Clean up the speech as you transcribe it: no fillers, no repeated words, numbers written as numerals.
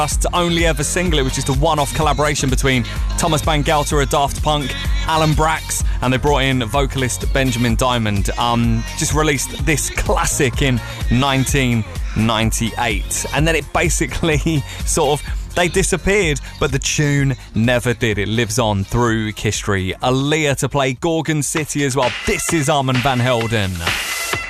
only ever single. It was just a one-off collaboration between Thomas Bangalter of Daft Punk, Alan Braxe, and they brought in vocalist Benjamin Diamond. Just released this classic in 1998, and then it basically they disappeared, but the tune never did. It lives on through history. Aaliyah to play Gorgon City as well. This is Armand van Helden.